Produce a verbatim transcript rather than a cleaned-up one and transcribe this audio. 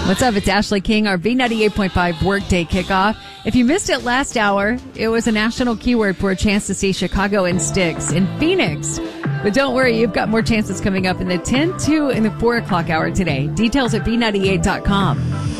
What's up? It's Ashley King, our B ninety-eight point five Workday Kickoff. If you missed it last hour, it was a national keyword for a chance to see Chicago and Styx in Phoenix. But don't worry, you've got more chances coming up in the ten, two, and the four o'clock hour today. Details at B ninety-eight dot com.